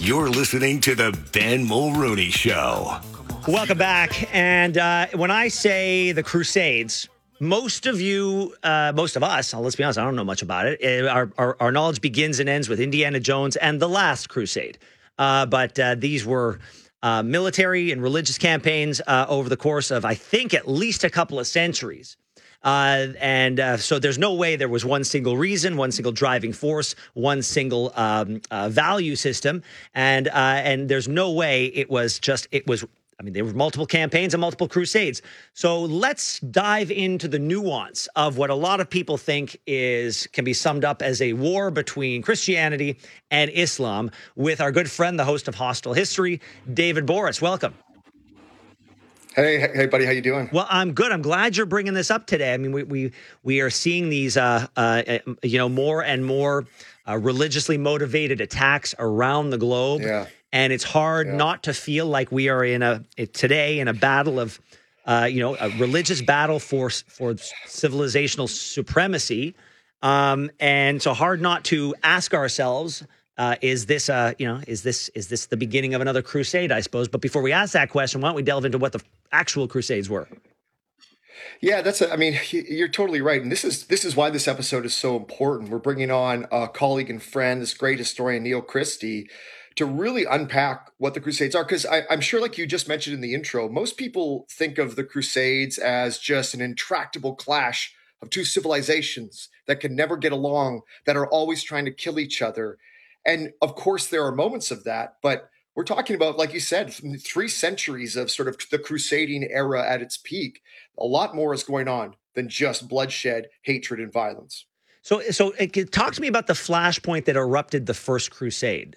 You're listening to the Ben Mulrooney Show. Welcome back. And when I say the Crusades, most of us, let's be honest, I don't know much about it. Our knowledge begins and ends with Indiana Jones and the Last Crusade. But these were military and religious campaigns over the course of, I think, at least a couple of centuries. So there's no way there was one single reason, one single driving force, one single value system. And there's no way it was. There were multiple campaigns and multiple crusades. So let's dive into the nuance of what a lot of people think can be summed up as a war between Christianity and Islam with our good friend, the host of Hostile History, David Borys. Welcome. Hey, buddy, how you doing? Well, I'm good. I'm glad you're bringing this up today. I mean, we are seeing these, more and more religiously motivated attacks around the globe. Yeah. And it's hard not to feel like we are today in a battle of, a religious battle for civilizational supremacy. And so hard not to ask ourselves, is this the beginning of another crusade, I suppose? But before we ask that question, why don't we delve into what the actual crusades were? Yeah, you're totally right. And this is why this episode is so important. We're bringing on a colleague and friend, this great historian, Neil Christie, to really unpack what the Crusades are. Because I'm sure, like you just mentioned in the intro, most people think of the Crusades as just an intractable clash of two civilizations that can never get along, that are always trying to kill each other. And of course, there are moments of that, but we're talking about, like you said, 3 centuries of sort of the crusading era at its peak. A lot more is going on than just bloodshed, hatred, and violence. So talk to me about the flashpoint that erupted the First Crusade.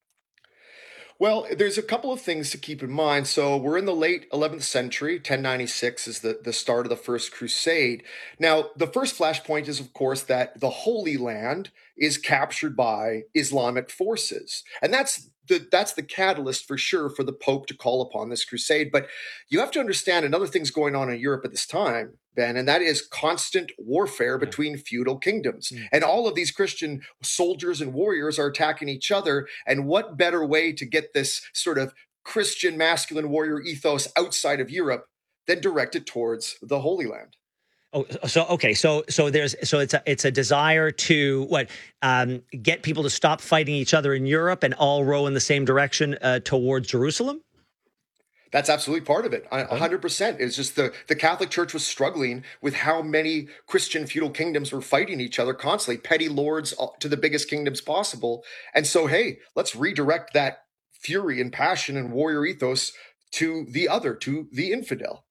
Well, there's a couple of things to keep in mind. So we're in the late 11th century. 1096 is the start of the First Crusade. Now, the first flashpoint is, of course, that the Holy Land is captured by Islamic forces. And that's the catalyst for sure for the Pope to call upon this crusade. But you have to understand another thing's going on in Europe at this time, Ben, and that is constant warfare between feudal kingdoms. And all of these Christian soldiers and warriors are attacking each other. And what better way to get this sort of Christian masculine warrior ethos outside of Europe than direct it towards the Holy Land? Oh, so okay, so it's a desire to get people to stop fighting each other in Europe and all row in the same direction towards Jerusalem? That's absolutely part of it. 100%. It's just the Catholic Church was struggling with how many Christian feudal kingdoms were fighting each other constantly, petty lords to the biggest kingdoms possible. And so, hey, let's redirect that fury and passion and warrior ethos to the infidel.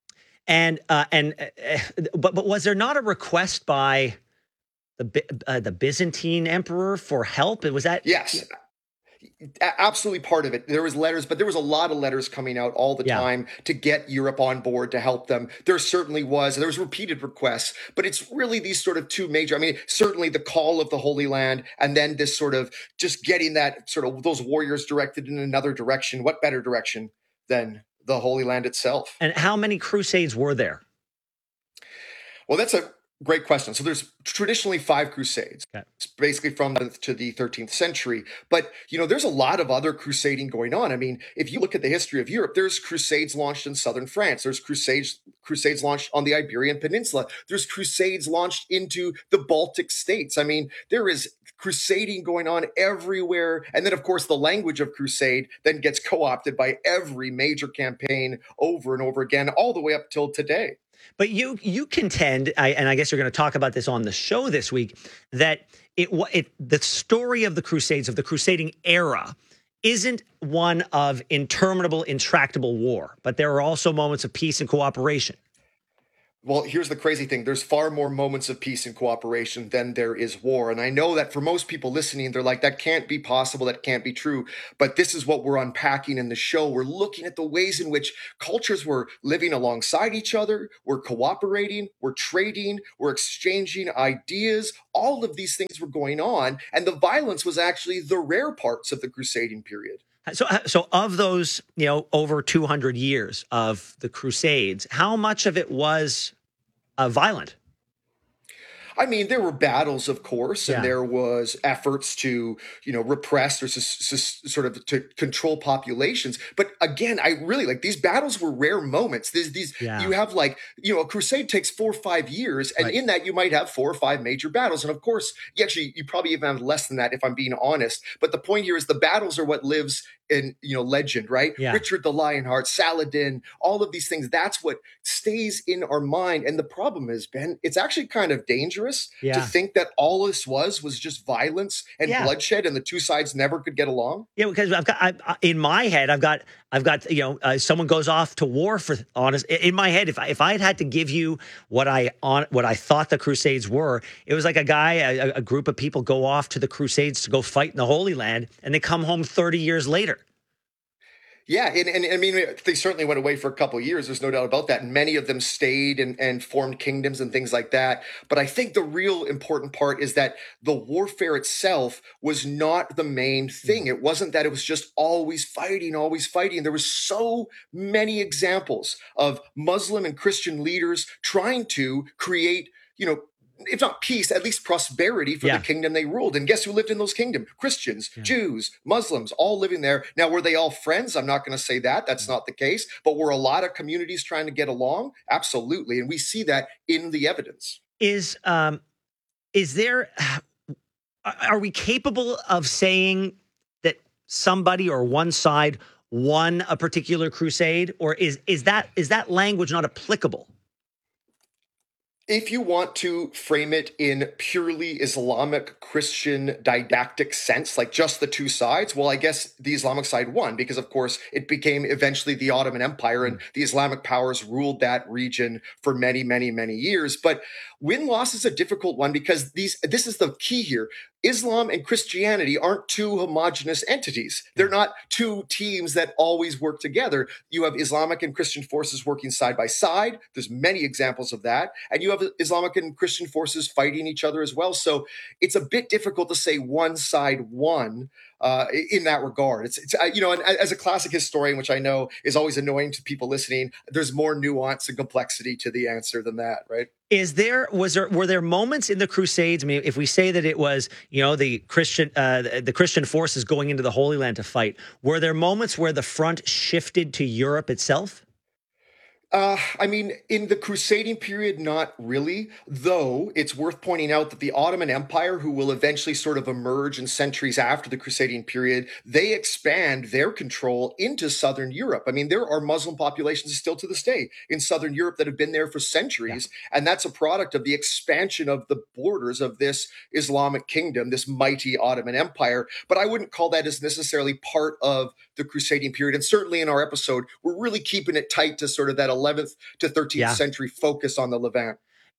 But was there not a request by the Byzantine emperor for help? Was that? Yes, absolutely part of it. There was letters, but there was a lot of letters coming out all the time to get Europe on board to help them. There certainly was. There was repeated requests, but it's really these sort of two major. I mean, certainly the call of the Holy Land, and then this sort of just getting that sort of those warriors directed in another direction. What better direction than the Holy Land itself? And how many crusades were there? Well, that's a great question. So there's traditionally 5 crusades. Okay. It's basically from to the 13th century. But, there's a lot of other crusading going on. I mean, if you look at the history of Europe, there's crusades launched in southern France. There's crusades launched on the Iberian Peninsula. There's crusades launched into the Baltic states. I mean, there is crusading going on everywhere. And then, of course, the language of crusade then gets co-opted by every major campaign over and over again, all the way up till today. But you contend, and I guess you're going to talk about this on the show this week, that the story of the Crusades, of the crusading era, isn't one of interminable, intractable war, but there are also moments of peace and cooperation. Well, here's the crazy thing. There's far more moments of peace and cooperation than there is war. And I know that for most people listening, they're like, that can't be possible. That can't be true. But this is what we're unpacking in the show. We're looking at the ways in which cultures were living alongside each other. We're cooperating. We're trading. We're exchanging ideas. All of these things were going on. And the violence was actually the rare parts of the crusading period. So of those, over 200 years of the Crusades, how much of it was violent? I mean, there were battles, of course, and Yeah. there was efforts to, repress or sort of to control populations. But again, I really like these battles were rare moments. These Yeah. you have like, a crusade takes 4 or 5 years, and Right. in that you might have 4 or 5 major battles. And of course, you probably even have less than that if I'm being honest. But the point here is the battles are what lives in legend, right? Yeah. Richard the Lionheart, Saladin, all of these things. That's what stays in our mind. And the problem is, Ben, it's actually kind of dangerous to Yeah. think that all this was just violence and Yeah. bloodshed, and the two sides never could get along. Yeah, because in my head, I've got someone goes off to war for honest. In my head, if I had to give you what I thought the Crusades were, it was like a group of people go off to the Crusades to go fight in the Holy Land, and they come home 30 years later. Yeah, and I mean, they certainly went away for a couple of years. There's no doubt about that. And many of them stayed and formed kingdoms and things like that. But I think the real important part is that the warfare itself was not the main thing. It wasn't that it was just always fighting, always fighting. There was so many examples of Muslim and Christian leaders trying to create, if not peace, at least prosperity for Yeah. the kingdom they ruled. And guess who lived in those kingdoms? Christians, Jews, Muslims, all living there. Now, were they all friends? I'm not going to say that. That's not the case. But were a lot of communities trying to get along? Absolutely. And we see that in the evidence. Is there? Are we capable of saying that somebody or one side won a particular crusade, or is that language not applicable? If you want to frame it in purely Islamic Christian didactic sense, like just the two sides, well, I guess the Islamic side won because, of course, it became eventually the Ottoman Empire and the Islamic powers ruled that region for many, many, many years. But win-loss is a difficult one because this is the key here. Islam and Christianity aren't two homogenous entities. They're not two teams that always work together. You have Islamic and Christian forces working side by side. There's many examples of that. And you have Islamic and Christian forces fighting each other as well. So it's a bit difficult to say one side won in that regard. It's and as a classic historian, which I know is always annoying to people listening, there's more nuance and complexity to the answer than that, right? Were there moments in the Crusades? I mean, if we say that it was, the Christian forces going into the Holy Land to fight, were there moments where the front shifted to Europe itself? I mean, in the crusading period, not really, though it's worth pointing out that the Ottoman Empire, who will eventually sort of emerge in centuries after the crusading period, they expand their control into Southern Europe. I mean, there are Muslim populations still to this day in Southern Europe that have been there for centuries. Yeah. And that's a product of the expansion of the borders of this Islamic kingdom, this mighty Ottoman Empire. But I wouldn't call that as necessarily part of the crusading period. And certainly in our episode, we're really keeping it tight to sort of that 11th to 13th century focus on the Levant.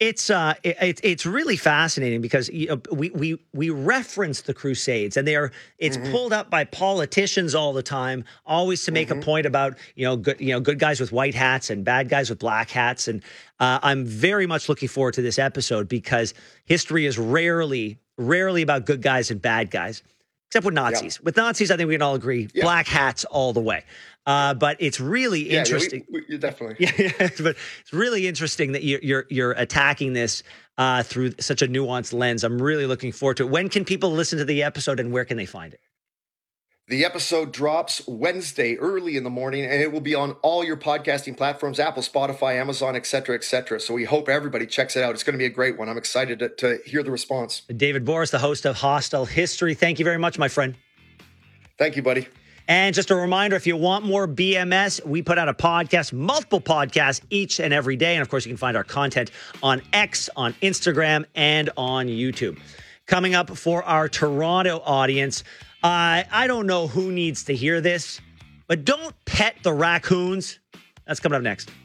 It's really fascinating because we reference the Crusades and it's pulled up by politicians all the time, always to make a point about good guys with white hats and bad guys with black hats. And I'm very much looking forward to this episode because history is rarely about good guys and bad guys. Except with Nazis. Yeah. With Nazis, I think we can all agree, black hats all the way. But it's really interesting. Yeah, definitely. Yeah, but it's really interesting that you're attacking this through such a nuanced lens. I'm really looking forward to it. When can people listen to the episode and where can they find it? The episode drops Wednesday early in the morning, and it will be on all your podcasting platforms, Apple, Spotify, Amazon, et cetera, et cetera. So we hope everybody checks it out. It's going to be a great one. I'm excited to hear the response. David Borys, the host of Hostile History. Thank you very much, my friend. Thank you, buddy. And just a reminder, if you want more BMS, we put out a podcast, multiple podcasts each and every day. And of course, you can find our content on X, on Instagram, and on YouTube. Coming up for our Toronto audience, I don't know who needs to hear this, but don't pet the raccoons. That's coming up next.